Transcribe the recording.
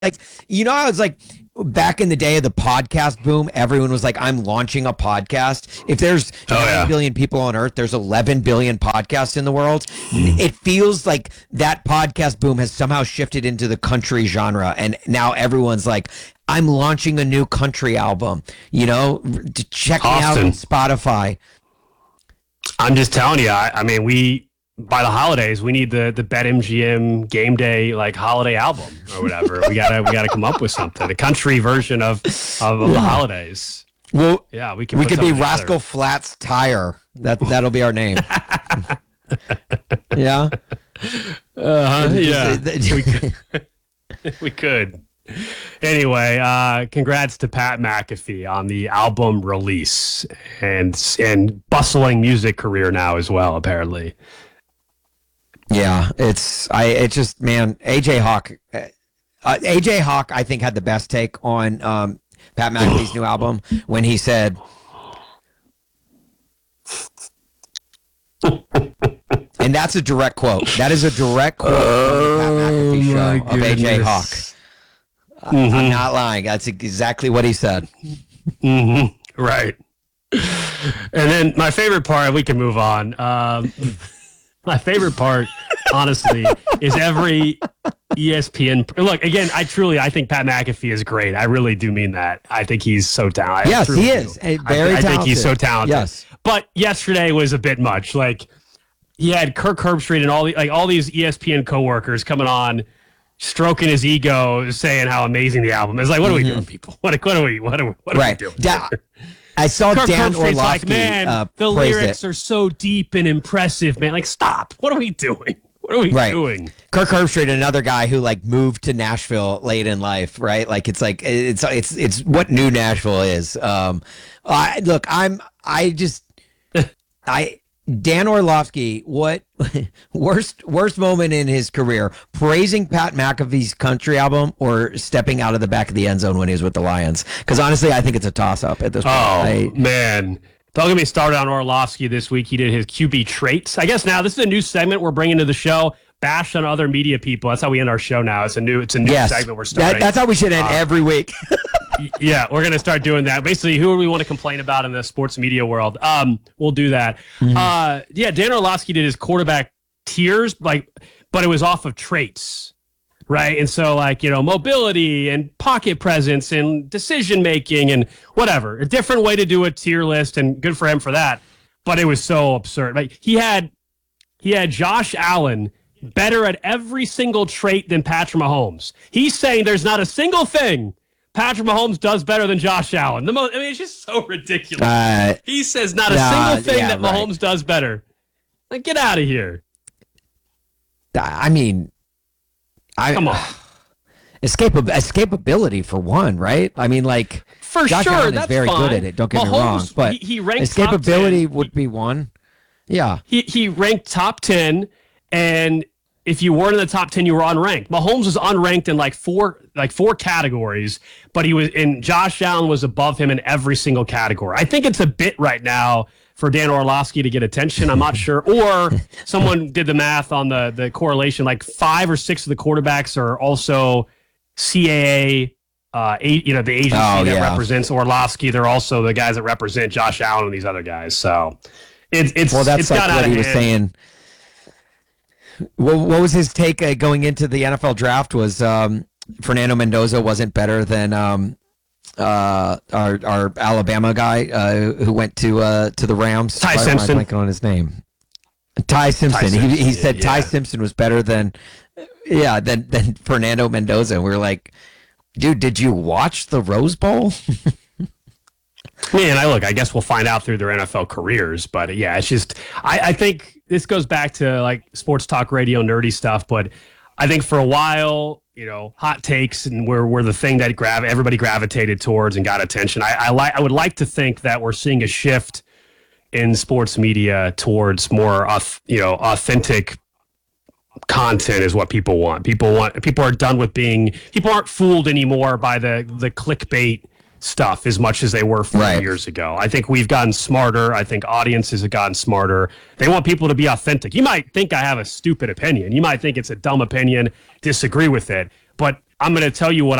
like, I was like, back in the day of the podcast boom, everyone was like, I'm launching a podcast. If there's 9 billion people on earth, there's 11 billion podcasts in the world. It feels like that podcast boom has somehow shifted into the country genre. And now everyone's like, I'm launching a new country album, check me out on Spotify. I'm just telling you, I mean, by the holidays, we need the BetMGM game day like holiday album or whatever. we gotta come up with something, a country version of the holidays. Well, yeah, we could be Rascal Flatts Tire. That'll be our name. Yeah. Yeah. We could. Anyway, congrats to Pat McAfee on the album release and bustling music career now as well, apparently. Yeah, AJ Hawk. AJ Hawk, I think, had the best take on Pat McAfee's new album when he said, and that's a direct quote. That is a direct quote from the Pat McAfee show of AJ Hawk. I'm not lying. That's exactly what he said. Right. And then my favorite part, we can move on. My favorite part, honestly, is every ESPN. Look, again, I think Pat McAfee is great. I really do mean that. I think he's so talented. Yes, he is. Very talented. I think he's so talented. Yes. But yesterday was a bit much. Like, he had Kirk Herbstreit and all these ESPN coworkers coming on, stroking his ego, saying how amazing the album is. Like, what are we doing, people? What are we doing? I saw Kirk Dan Herbstreit's Orlovsky. Like, man, the lyrics are so deep and impressive, man. Like, stop. What are we doing? What are we doing? Kirk Herbstreit, another guy who like moved to Nashville late in life, right? Like it's what new Nashville is. Dan Orlovsky, what worst moment in his career? Praising Pat McAfee's country album or stepping out of the back of the end zone when he was with the Lions? Because honestly, I think it's a toss-up at this point. Man. Don't get me started on Orlovsky this week. He did his QB traits. I guess now this is a new segment we're bringing to the show. Bash on other media people. That's how we end our show now. It's a new segment we're starting. That's how we should end every week. Yeah, we're going to start doing that. Basically, who do we want to complain about in the sports media world? We'll do that. Dan Orlovsky did his quarterback tiers, but it was off of traits, right? And so, mobility and pocket presence and decision making and whatever. A different way to do a tier list, and good for him for that. But it was so absurd. Like he had Josh Allen better at every single trait than Patrick Mahomes. He's saying there's not a single thing Patrick Mahomes does better than Josh Allen. It's just so ridiculous. He says not a single thing that Mahomes does better. Like, get out of here. I mean, come on. Escapability for one, right? I mean, like, for Josh sure, Allen that's is very fine. good at it. Don't get me wrong, but he ranked escapability top 10. would be one. Yeah, he ranked top 10, and if you weren't in the top 10, you were unranked. Mahomes was unranked in four categories, but Josh Allen was above him in every single category. I think it's a bit right now for Dan Orlovsky to get attention. I'm not sure. Or someone did the math on the correlation. Like 5 or 6 of the quarterbacks are also CAA, the agency that represents Orlovsky. They're also the guys that represent Josh Allen and these other guys. So that's like what he was saying. What was his take going into the NFL draft? Was Fernando Mendoza wasn't better than our Alabama guy who went to the Rams? Ty Simpson. I'm blanking on his name. Ty Simpson. He said Ty Simpson was better than Fernando Mendoza. We were like, dude, did you watch the Rose Bowl? Man, I guess we'll find out through their NFL careers, but yeah, it's just I think this goes back to like sports talk radio nerdy stuff, but I think for a while, hot takes and were the thing that everybody gravitated towards and got attention. I would like to think that we're seeing a shift in sports media towards more authentic content is what people want. People are done with people aren't fooled anymore by the clickbait stuff as much as they were 4 years ago. I think we've gotten smarter. I think audiences have gotten smarter. They want people to be authentic. You might think I have a stupid opinion. You might think it's a dumb opinion, disagree with it. But I'm going to tell you what